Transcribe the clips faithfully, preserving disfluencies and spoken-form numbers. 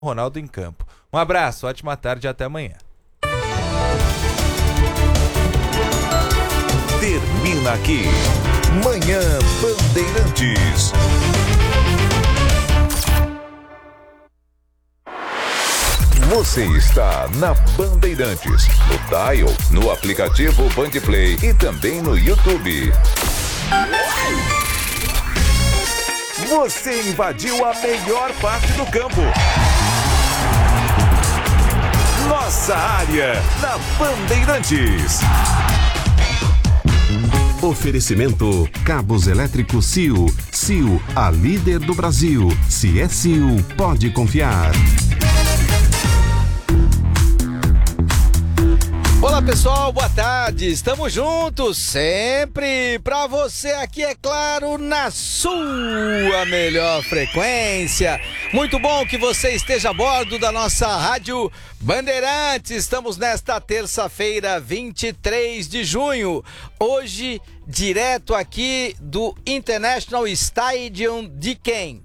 Ronaldo em campo. Um abraço, ótima tarde e até amanhã. Termina aqui Manhã Bandeirantes. Você está na Bandeirantes, no Dial, no aplicativo Bandplay e também no YouTube. Você invadiu a melhor parte do campo. Nossa área na Bandeirantes. Oferecimento Cabos Elétricos Sil. Sil, a líder do Brasil. Se é Sil, pode confiar. Olá pessoal, boa tarde, estamos juntos sempre pra você aqui, é claro, na sua melhor frequência. Muito bom que você esteja a bordo da nossa rádio Bandeirantes. Estamos nesta terça-feira, vinte e três de junho, hoje direto aqui do International Stadium de quem?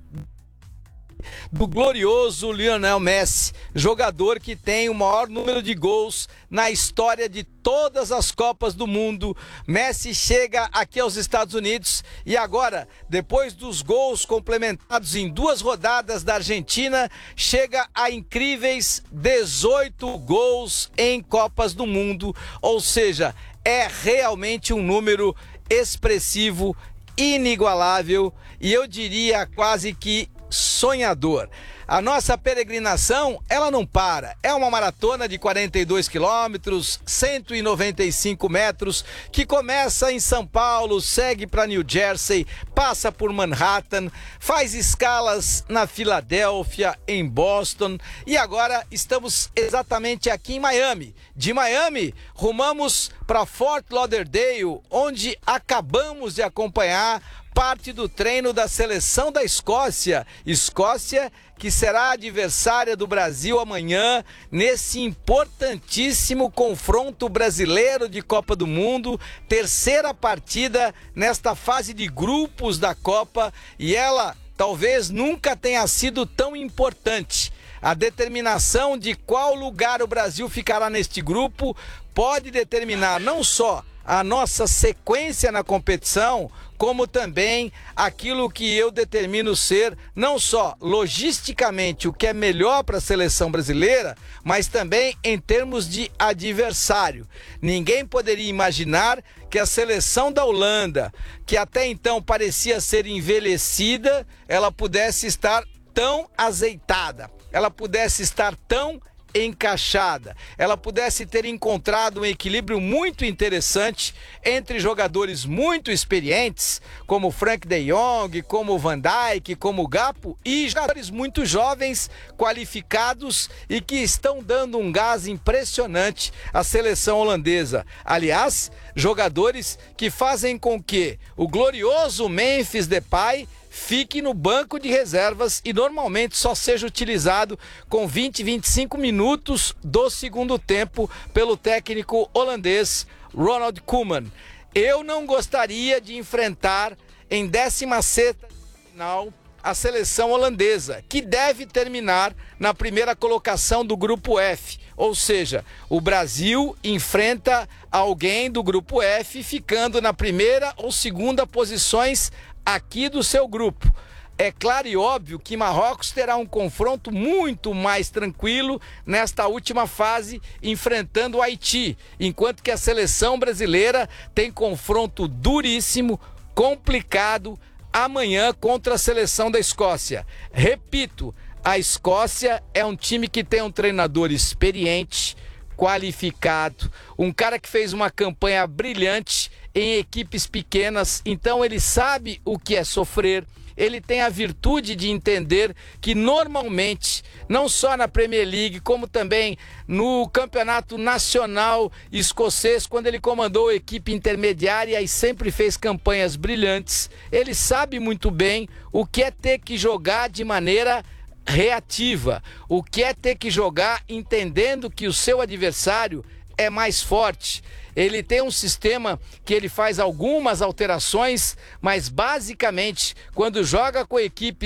Do glorioso Lionel Messi, jogador que tem o maior número de gols na história de todas as Copas do Mundo. Messi chega aqui aos Estados Unidos e agora, depois dos gols complementados em duas rodadas da Argentina, chega a incríveis dezoito gols em Copas do Mundo, ou seja, é realmente um número expressivo, inigualável e eu diria quase que sonhador. A nossa peregrinação, ela não para. É uma maratona de quarenta e dois quilômetros, cento e noventa e cinco metros, que começa em São Paulo, segue para New Jersey, passa por Manhattan, faz escalas na Filadélfia, em Boston e agora estamos exatamente aqui em Miami. De Miami, rumamos para Fort Lauderdale, onde acabamos de acompanhar parte do treino da seleção da Escócia. Escócia que será adversária do Brasil amanhã nesse importantíssimo confronto brasileiro de Copa do Mundo, terceira partida nesta fase de grupos da Copa e ela talvez nunca tenha sido tão importante. A determinação de qual lugar o Brasil ficará neste grupo pode determinar não só a nossa sequência na competição, como também aquilo que eu determino ser não só logisticamente o que é melhor para a seleção brasileira, mas também em termos de adversário. Ninguém poderia imaginar que a seleção da Holanda, que até então parecia ser envelhecida, ela pudesse estar tão azeitada, ela pudesse estar tão encaixada, ela pudesse ter encontrado um equilíbrio muito interessante entre jogadores muito experientes, como Frank de Jong, como Van Dijk, como Gakpo, e jogadores muito jovens, qualificados e que estão dando um gás impressionante à seleção holandesa. Aliás, jogadores que fazem com que o glorioso Memphis Depay fique no banco de reservas e normalmente só seja utilizado com vinte, vinte e cinco minutos do segundo tempo pelo técnico holandês Ronald Koeman. Eu não gostaria de enfrentar em décima sexta final a seleção holandesa, que deve terminar na primeira colocação do grupo F, ou seja, o Brasil enfrenta alguém do grupo F ficando na primeira ou segunda posições aqui do seu grupo. É claro e óbvio que Marrocos terá um confronto muito mais tranquilo nesta última fase, enfrentando o Haiti, enquanto que a seleção brasileira tem confronto duríssimo, complicado, amanhã contra a seleção da Escócia. Repito, a Escócia é um time que tem um treinador experiente, qualificado, um cara que fez uma campanha brilhante em equipes pequenas, então ele sabe o que é sofrer, ele tem a virtude de entender que normalmente, não só na Premier League, como também no campeonato nacional escocês, quando ele comandou a equipe intermediária e sempre fez campanhas brilhantes, ele sabe muito bem o que é ter que jogar de maneira reativa, o que é ter que jogar entendendo que o seu adversário é mais forte. Ele tem um sistema que ele faz algumas alterações, mas basicamente quando joga com equipes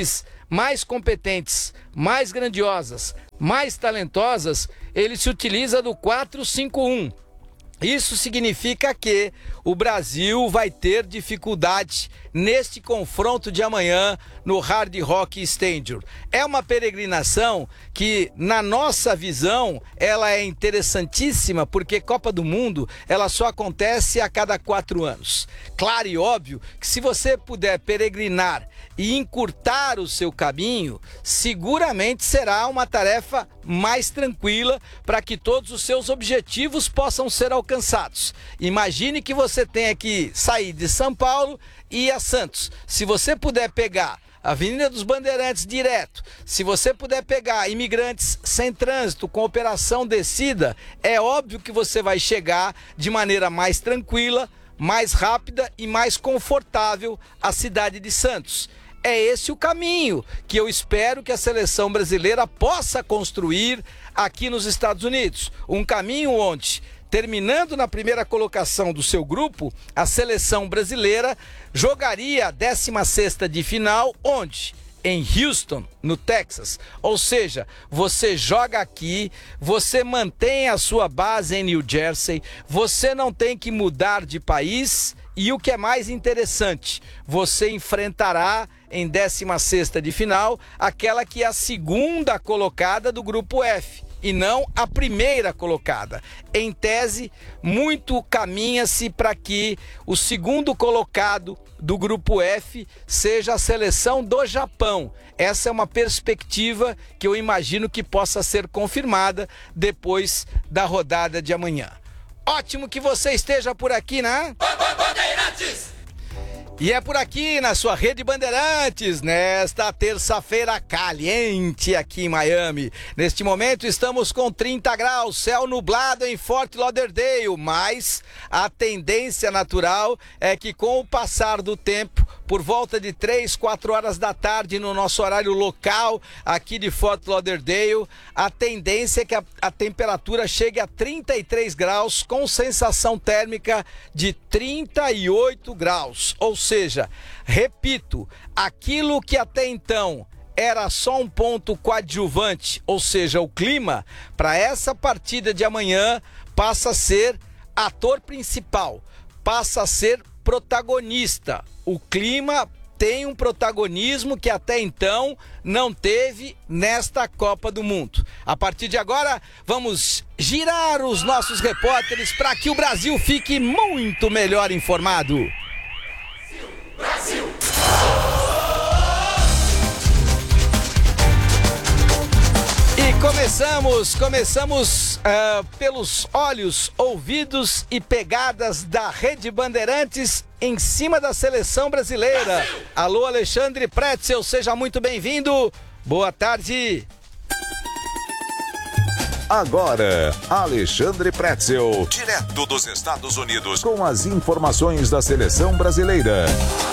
mais competentes, mais grandiosas, mais talentosas, ele se utiliza do quatro cinco um. Isso significa que o Brasil vai ter dificuldade neste confronto de amanhã no Hard Rock Stadium. É uma peregrinação que, na nossa visão, ela é interessantíssima, porque Copa do Mundo ela só acontece a cada quatro anos. Claro e óbvio que se você puder peregrinar e encurtar o seu caminho, seguramente será uma tarefa mais tranquila para que todos os seus objetivos possam ser alcançados. Imagine que você tenha que sair de São Paulo e ir a Santos. Se você puder pegar Avenida dos Bandeirantes direto, se você puder pegar Imigrantes sem trânsito com operação descida, é óbvio que você vai chegar de maneira mais tranquila, mais rápida e mais confortável à cidade de Santos. É esse o caminho que eu espero que a seleção brasileira possa construir aqui nos Estados Unidos. Um caminho onde, terminando na primeira colocação do seu grupo, a seleção brasileira jogaria a décima sexta de final, onde? Em Houston, no Texas. Ou seja, você joga aqui, você mantém a sua base em New Jersey, você não tem que mudar de país e o que é mais interessante, você enfrentará em décima sexta de final aquela que é a segunda colocada do grupo F e não a primeira colocada. Em tese, muito caminha-se para que o segundo colocado do grupo F seja a seleção do Japão. Essa é uma perspectiva que eu imagino que possa ser confirmada depois da rodada de amanhã. Ótimo que você esteja por aqui, né? Bandeirantes! E é por aqui, na sua Rede Bandeirantes, nesta terça-feira caliente aqui em Miami. Neste momento estamos com trinta graus, céu nublado em Fort Lauderdale, mas a tendência natural é que com o passar do tempo, por volta de três, quatro horas da tarde no nosso horário local aqui de Fort Lauderdale, a tendência é que a, a temperatura chegue a trinta e três graus com sensação térmica de trinta e oito graus. Ou seja, repito, aquilo que até então era só um ponto coadjuvante, ou seja, o clima, para essa partida de amanhã passa a ser ator principal, passa a ser protagonista. O clima tem um protagonismo que até então não teve nesta Copa do Mundo. A partir de agora, vamos girar os nossos repórteres para que o Brasil fique muito melhor informado. Brasil! Brasil! E começamos, começamos uh, pelos olhos, ouvidos e pegadas da Rede Bandeirantes em cima da seleção brasileira. Brasil! Alô, Alexandre Pretzel, seja muito bem-vindo. Boa tarde. Agora, Alexandre Pretzel, direto dos Estados Unidos, com as informações da seleção brasileira.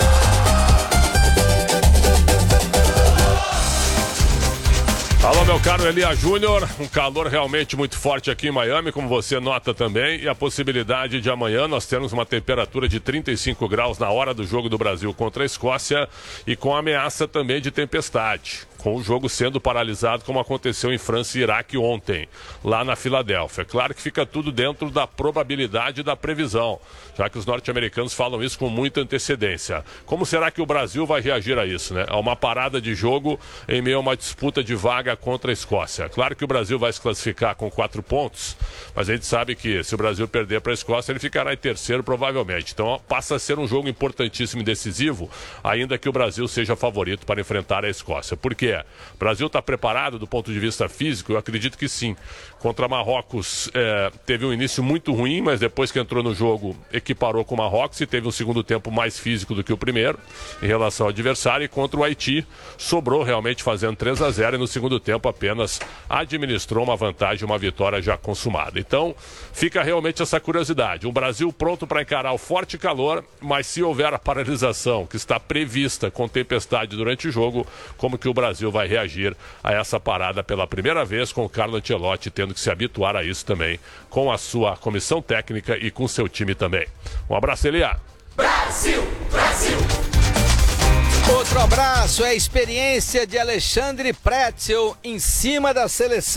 Alô, meu caro Elias Júnior, um calor realmente muito forte aqui em Miami, como você nota também, e a possibilidade de amanhã nós termos uma temperatura de trinta e cinco graus na hora do jogo do Brasil contra a Escócia e com ameaça também de tempestade, com o jogo sendo paralisado como aconteceu em França e Iraque ontem, lá na Filadélfia. Claro que fica tudo dentro da probabilidade da previsão, já que os norte-americanos falam isso com muita antecedência. Como será que o Brasil vai reagir a isso, né? A uma parada de jogo em meio a uma disputa de vaga contra a Escócia. Claro que o Brasil vai se classificar com quatro pontos, mas a gente sabe que se o Brasil perder para a Escócia, ele ficará em terceiro provavelmente. Então passa a ser um jogo importantíssimo e decisivo, ainda que o Brasil seja favorito para enfrentar a Escócia. Por quê? O Brasil está preparado do ponto de vista físico? Eu acredito que sim. Contra Marrocos é, teve um início muito ruim, mas depois que entrou no jogo equiparou com o Marrocos e teve um segundo tempo mais físico do que o primeiro em relação ao adversário. E contra o Haiti sobrou realmente fazendo três a zero e no segundo tempo apenas administrou uma vantagem, uma vitória já consumada. Então fica realmente essa curiosidade. Um Brasil pronto para encarar o forte calor, mas se houver a paralisação que está prevista com tempestade durante o jogo, como que o Brasil vai reagir a essa parada pela primeira vez, com o Carlo Ancelotti tendo que se habituar a isso também, com a sua comissão técnica e com seu time também. Um abraço, Elia. Brasil, Brasil. Outro abraço é a experiência de Alexandre Pretzel em cima da seleção.